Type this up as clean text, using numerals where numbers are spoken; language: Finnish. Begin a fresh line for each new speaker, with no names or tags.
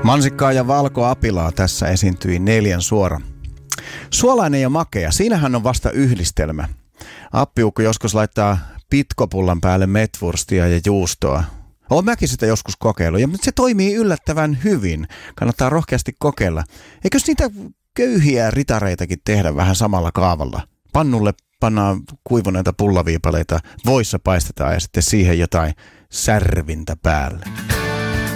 Mansikkaa ja valkoapilaa tässä esiintyi 4 suora. Suolainen ja makea, siinähän on vasta yhdistelmä. Appiukko joskus laittaa pitkopullan päälle metvurstia ja juustoa. Olen mäkin sitä joskus kokeillut, ja se toimii yllättävän hyvin. Kannattaa rohkeasti kokeilla. Eikös niitä köyhiä ritareitakin tehdä vähän samalla kaavalla? Pannulle pannaan kuivuneita pullaviipaleita, voissa paistetaan ja sitten siihen jotain särvintä päälle.